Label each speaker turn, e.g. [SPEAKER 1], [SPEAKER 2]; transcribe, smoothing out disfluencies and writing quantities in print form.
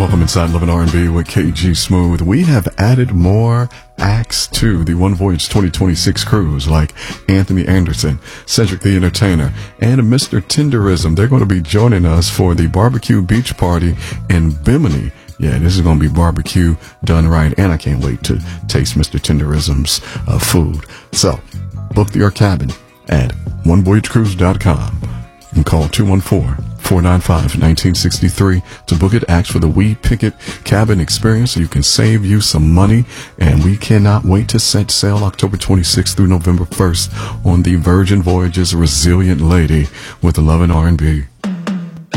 [SPEAKER 1] Welcome inside Love and R&B with KG Smooth. We have added more acts to the One Voyage 2026 cruise, like Anthony Anderson, Cedric the Entertainer, and Mr. Tenderism. They're going to be joining us for the barbecue beach party in Bimini. Yeah, this is going to be barbecue done right, and I can't wait to taste Mr. Tenderism's food. So, book your cabin at onevoyagecruise.com. You can call 214-495-1963 to book it. Ask for the We Pick It cabin experience so you can save you some money. And we cannot wait to set sail October 26th through November 1st on the Virgin Voyages Resilient Lady with Love and R&B.